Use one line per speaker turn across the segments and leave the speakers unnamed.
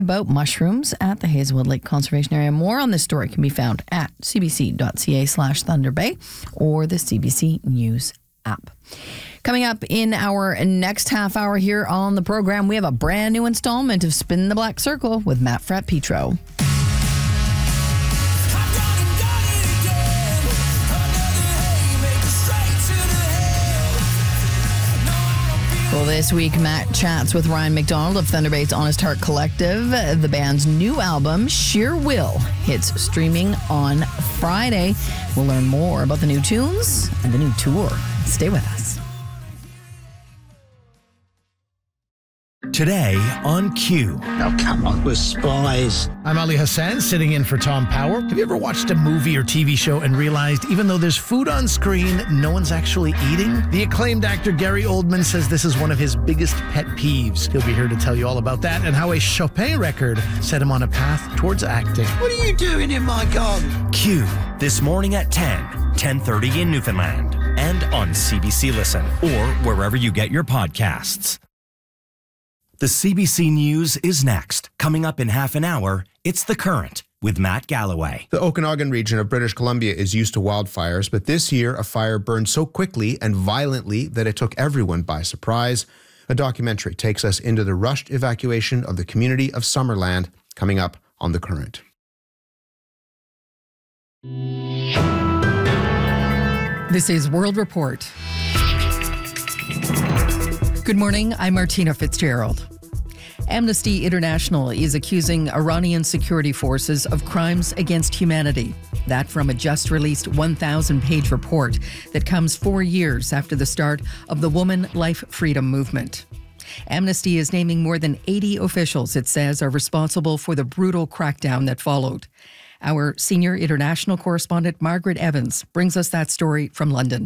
About mushrooms at the Hazelwood Lake Conservation Area. More on this story can be found at cbc.ca/Thunder Bay or the CBC News app. Coming up in our next half hour here on the program, we have a brand new installment of Spin the Black Circle with Matt Fratt-Petro. Well, this week, Matt chats with Ryan McDonald of Thunder Bay's Honest Heart Collective. The band's new album, Sheer Will, hits streaming on Friday. We'll learn more about the new tunes and the new tour. Stay with us.
Today on Q.
Oh, come on, we're spies.
I'm Ali Hassan, sitting in for Tom Power. Have you ever watched a movie or TV show and realized even though there's food on screen, no one's actually eating? The acclaimed actor Gary Oldman says this is one of his biggest pet peeves. He'll be here to tell you all about that and how a Chopin record set him on a path towards acting.
What are you doing in my garden?
Q, this morning at 10:30 in Newfoundland, and on CBC Listen, or wherever you get your podcasts. The CBC News is next. Coming up in half an hour, it's The Current with Matt Galloway.
The Okanagan region of British Columbia is used to wildfires, but this year a fire burned so quickly and violently that it took everyone by surprise. A documentary takes us into the rushed evacuation of the community of Summerland, coming up on The Current.
This is World Report. Good morning, I'm Martina Fitzgerald. Amnesty International is accusing Iranian security forces of crimes against humanity. That from a just-released 1,000-page report that comes 4 years after the start of the Woman Life Freedom movement. Amnesty is naming more than 80 officials it says are responsible for the brutal crackdown that followed. Our senior international correspondent Margaret Evans brings us that story from London.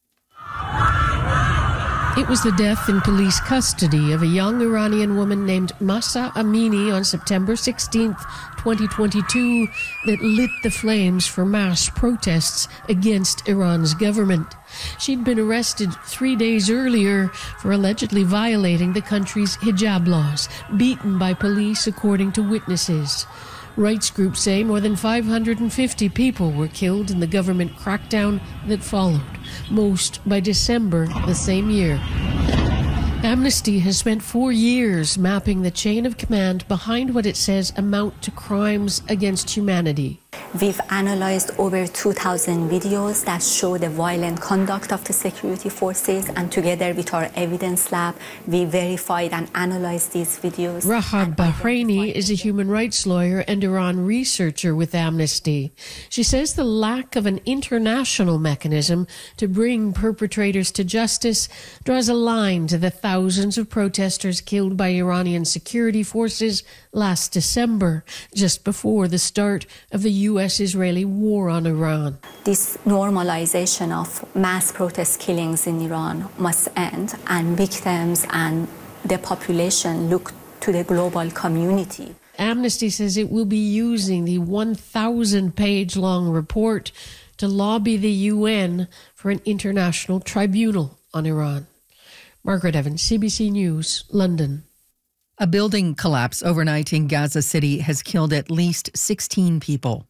It was the death in police custody of a young Iranian woman named Mahsa Amini on September 16, 2022, that lit the flames for mass protests against Iran's government. She'd been arrested 3 days earlier for allegedly violating the country's hijab laws, beaten by police according to witnesses. Rights groups say more than 550 people were killed in the government crackdown that followed, most by December the same year. Amnesty has spent 4 years mapping the chain of command behind what it says amount to crimes against humanity.
We've analyzed over 2,000 videos that show the violent conduct of the security forces, and together with our evidence lab, we verified and analyzed these videos.
Rahad Bahraini is a human rights lawyer and Iran researcher with Amnesty. She says the lack of an international mechanism to bring perpetrators to justice draws a line to the thousands of protesters killed by Iranian security forces last December, just before the start of the U.S.-Israeli war on Iran.
This normalization of mass protest killings in Iran must end, and victims and the population look to the global community.
Amnesty says it will be using the 1,000-page-long report to lobby the UN for an international tribunal on Iran. Margaret Evans, CBC News, London.
A building collapse overnight in Gaza City has killed at least 16 people.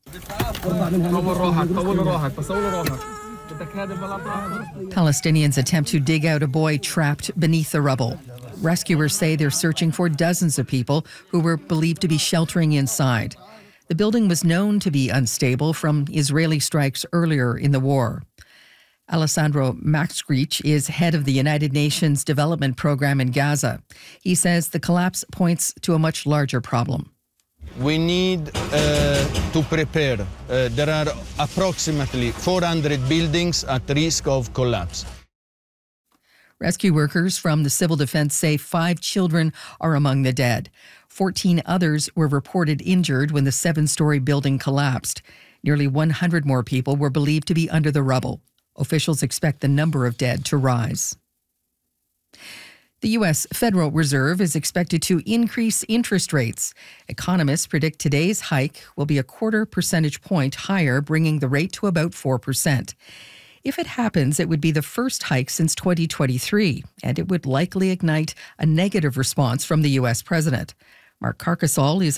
Palestinians attempt to dig out a boy trapped beneath the rubble. Rescuers say they're searching for dozens of people who were believed to be sheltering inside. The building was known to be unstable from Israeli strikes earlier in the war. Alessandro Maxkrich is head of the United Nations Development Program in Gaza. He says the collapse points to a much larger problem.
We need to prepare. There are approximately 400 buildings at risk of collapse.
Rescue workers from the Civil Defense say 5 children are among the dead. 14 others were reported injured when the 7-story building collapsed. Nearly 100 more people were believed to be under the rubble. Officials expect the number of dead to rise. The U.S. Federal Reserve is expected to increase interest rates. Economists predict today's hike will be a 0.25 percentage point higher, bringing the rate to about 4%. If it happens, it would be the first hike since 2023, and it would likely ignite a negative response from the U.S. president. Mark Carcasol is